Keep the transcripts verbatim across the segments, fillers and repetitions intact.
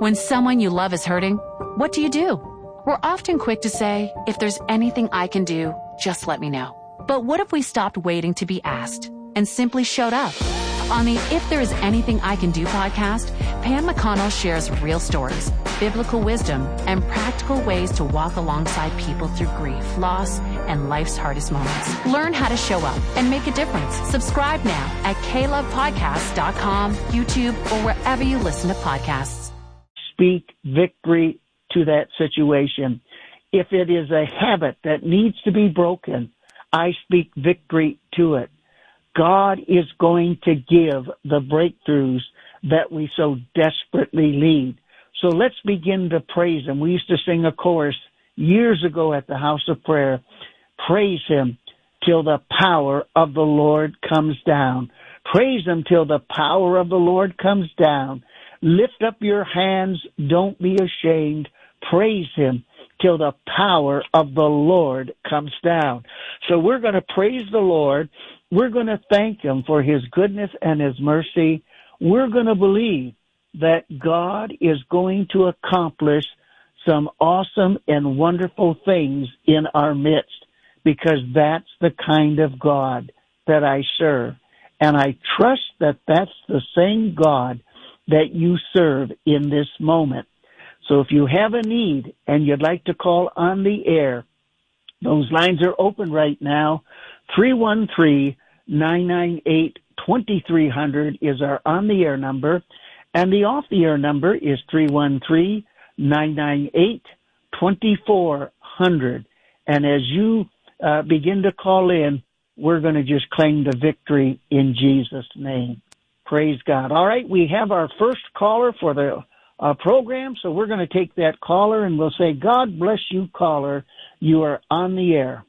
When someone you love is hurting, what do you do? We're often quick to say, if there's anything I can do, just let me know. But what if we stopped waiting to be asked and simply showed up? On the If There Is Anything I Can Do podcast, Pam McConnell shares real stories, biblical wisdom, and practical ways to walk alongside people through grief, loss, and life's hardest moments. Learn how to show up and make a difference. Subscribe now at k love podcast dot com, YouTube, or wherever you listen to podcasts. Speak victory to that situation. If it is a habit that needs to be broken, I speak victory to it. God is going to give the breakthroughs that we so desperately need. So let's begin to praise Him. We used to sing a chorus years ago at the House of Prayer. Praise Him till the power of the Lord comes down. Praise Him till the power of the Lord comes down. Lift up your hands. Don't be ashamed. Praise Him till the power of the Lord comes down. So we're going to praise the Lord. We're going to thank Him for His goodness and His mercy. We're going to believe that God is going to accomplish some awesome and wonderful things in our midst, because that's the kind of God that I serve. And I trust that that's the same God that you serve in this moment. So if you have a need and you'd like to call on the air, those lines are open right now. three one three, nine nine eight, two three zero zero is our on-the-air number, and the off-the-air number is three one three, nine nine eight, two four zero zero. And as you uh, begin to call in, we're going to just claim the victory in Jesus' name. Praise God. All right, we have our first caller for the uh, program, so we're going to take that caller, and we'll say, God bless you, caller. You are on the air.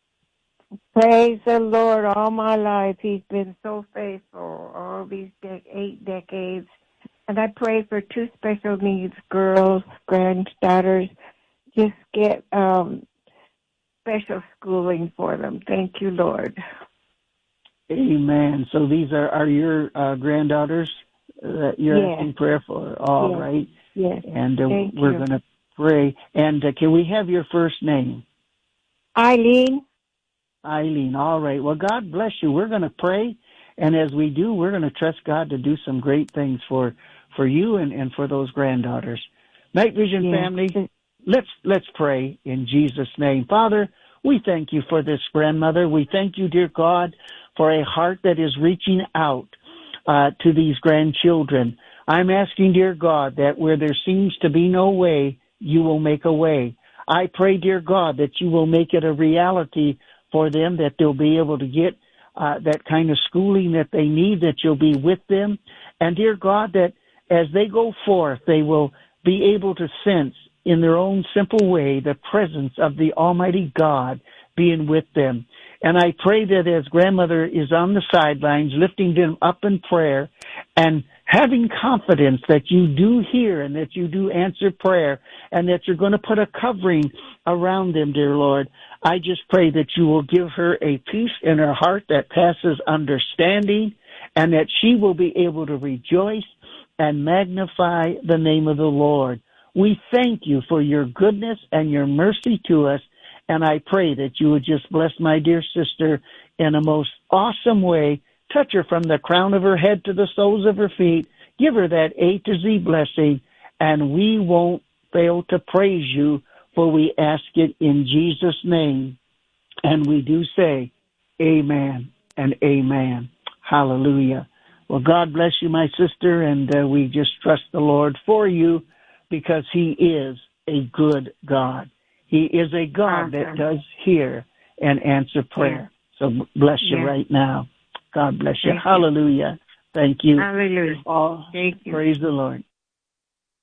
Praise the Lord. All my life, He's been so faithful, all these de- eight decades. And I pray for two special needs girls, granddaughters. Just get um, special schooling for them. Thank you, Lord. Amen. So these are, are your uh, granddaughters that you're yes. asking prayer for? All yes. right. Yes. And uh, Thank we're you. going to pray. And uh, can we have your first name? Eileen. Eileen. All right. Well, God bless you. We're going to pray. And as we do, we're going to trust God to do some great things for, for you and, and for those granddaughters. Night Vision yes. family, let's, let's pray in Jesus' name. Father, we thank you for this grandmother. We thank you, dear God, for a heart that is reaching out uh, to these grandchildren. I'm asking, dear God, that where there seems to be no way, you will make a way. I pray, dear God, that you will make it a reality for them, that they'll be able to get uh, that kind of schooling that they need, that you'll be with them. And, dear God, that as they go forth, they will be able to sense in their own simple way the presence of the Almighty God being with them. And I pray that as grandmother is on the sidelines, lifting them up in prayer and having confidence that you do hear and that you do answer prayer and that you're going to put a covering around them, dear Lord, I just pray that you will give her a peace in her heart that passes understanding, and that she will be able to rejoice and magnify the name of the Lord. We thank you for your goodness and your mercy to us. And I pray that you would just bless my dear sister in a most awesome way. Touch her from the crown of her head to the soles of her feet. Give her that A to Z blessing. And we won't fail to praise you, for we ask it in Jesus' name. And we do say, amen and amen. Hallelujah. Well, God bless you, my sister. And uh, we just trust the Lord for you, because He is a good God. He is a God awesome. That does hear and answer prayer. Yeah. So bless you yeah. right now. God bless you. Thank Hallelujah. You. Thank you. Hallelujah. Oh, Thank you. Praise the Lord.